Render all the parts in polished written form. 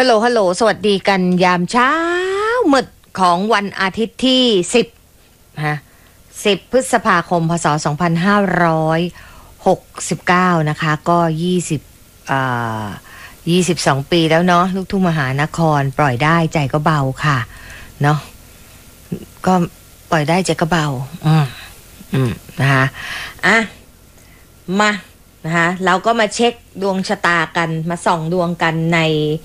ฮัลโหลฮัลโหลสวัสดีกันยามเช้ามืดของวันอาทิตย์ที่10 พฤษภาคมพศ2569นะคะก็22ปีแล้วเนาะลูกทุ่งมหานครปล่อยได้ใจก็เบาค่ะเนาะก็ปล่อยได้ใจก็เบานะคะมานะคะเราก็มาเช็คดวงชะตากันมาส่องดวงกันใน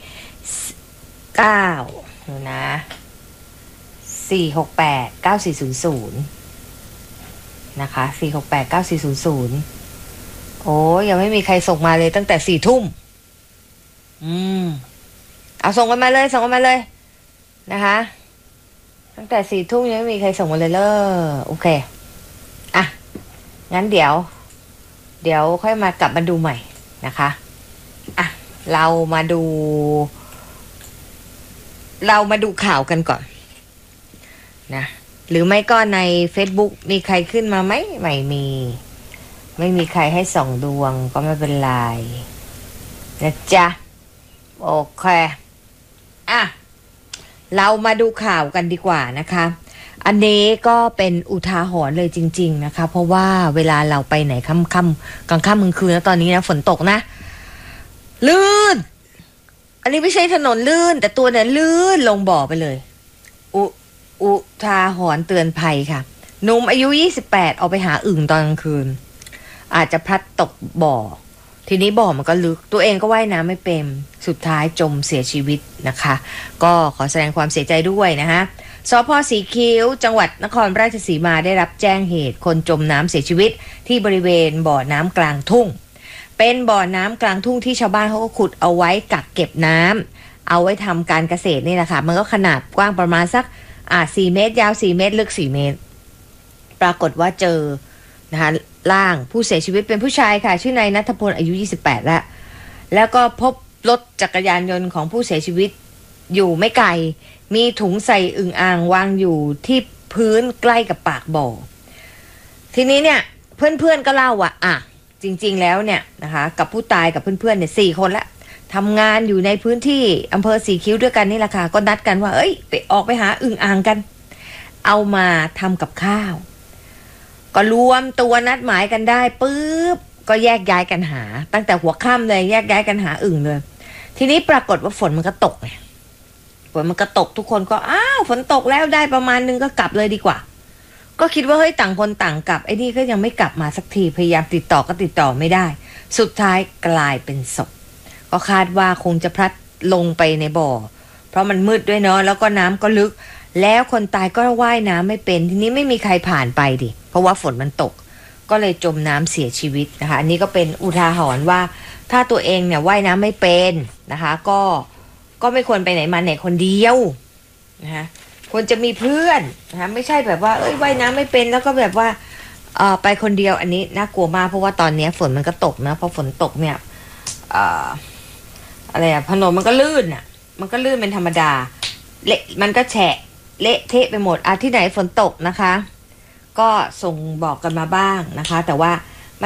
9นะ4689400นะคะ4689400โอ้ยังไม่มีใครส่งมาเลยตั้งแต่4 ทุ่มเอาส่งกันมาเลยนะคะตั้งแต่4 ทุ่มยังไม่มีใครส่งมาเลยโอเคงั้นเดี๋ยวค่อยมากลับมาดูใหม่นะคะเรามาดูข่าวกันก่อนนะหรือไม่ก็ใน Facebook มีใครขึ้นมาไหมไม่มีใครให้ส่องดวงก็ไม่เป็นไรนะจ๊ะโอเคเรามาดูข่าวกันดีกว่านะคะอันนี้ก็เป็นอุทาหรณ์เลยจริงๆนะคะเพราะว่าเวลาเราไปไหนค่ำกลางค่ำกลางคืนแล้วตอนนี้นะฝนตกนะลื่นอันนี้ไม่ใช่ถนนลื่นแต่ตัวเนี่ยลื่นลงบ่อไปเลยอุทาหรณ์เตือนภัยค่ะหนุ่มอายุ28ออกไปหาอึ่งตอนกลางคืนอาจจะพลัดตกบ่อทีนี้บ่อมันก็ลึกตัวเองก็ว่ายน้ำไม่เป็นสุดท้ายจมเสียชีวิตนะคะก็ขอแสดงความเสียใจด้วยนะคะสภ.สีคิ้วจังหวัดนครราชสีมาได้รับแจ้งเหตุคนจมน้ำเสียชีวิตที่บริเวณบ่อน้ำกลางทุ่งเป็นบ่อน้ำกลางทุ่งที่ชาวบ้านเขาก็ขุดเอาไว้กักเก็บน้ำเอาไว้ทำการเกษตรนี่แหละค่ะมันก็ขนาดกว้างประมาณสัก4 เมตรยาว4 เมตรลึก4 เมตรปรากฏว่าเจอนะคะร่างผู้เสียชีวิตเป็นผู้ชายค่ะชื่อนายณัฐพลอายุ28แล้วก็พบรถจักรยานยนต์ของผู้เสียชีวิตอยู่ไม่ไกลมีถุงใส่อึ่งอ่างวางอยู่ที่พื้นใกล้กับปากบ่อทีนี้เนี่ยเพื่อนๆก็เล่าว่าจริงๆแล้วเนี่ยนะคะกับผู้ตายกับเพื่อนๆเนี่ย4 คนละทำงานอยู่ในพื้นที่อำเภอสีคิ้วด้วยกันนี่แหละค่ะก็นัดกันว่าออกไปหาอึ่งอ่างกันเอามาทำกับข้าวก็รวมตัวนัดหมายกันได้ปุ๊บก็แยกย้ายกันหาตั้งแต่หัวค่ำเลยแยกย้ายกันหาอึ่งเลยทีนี้ปรากฏว่าฝนมันก็ตกไงฝนมันก็ตกทุกคนก็ฝนตกแล้วได้ประมาณนึงก็กลับเลยดีกว่าก็คิดว่าต่างคนต่างกลับไอ้นี่ก็ยังไม่กลับมาสักทีพยายามติดต่อก็ติดต่อไม่ได้สุดท้ายกลายเป็นศพก็คาดว่าคงจะพลัดลงไปในบ่อเพราะมันมืดด้วยเนาะแล้วก็น้ำก็ลึกแล้วคนตายก็ว่ายน้ำไม่เป็นทีนี้ไม่มีใครผ่านไปดิเพราะว่าฝนมันตกก็เลยจมน้ำเสียชีวิตนะคะอันนี้ก็เป็นอุทาหรณ์ว่าถ้าตัวเองเนี่ยว่ายน้ำไม่เป็นนะคะก็ไม่ควรไปไหนมาไหนคนเดียวนะคะควรจะมีเพื่อนนะคะไม่ใช่แบบว่าว่ายน้ำไม่เป็นแล้วก็แบบว่าไปคนเดียวอันนี้น่ากลัวมากเพราะว่าตอนนี้ฝนมันก็ตกนะพอฝนตกเนี่ยถนนมันก็ลื่นมันก็ลื่นเป็นธรรมดาเละมันก็แฉะเละเทะไปหมดที่ไหนฝนตกนะคะก็ส่งบอกกันมาบ้างนะคะแต่ว่า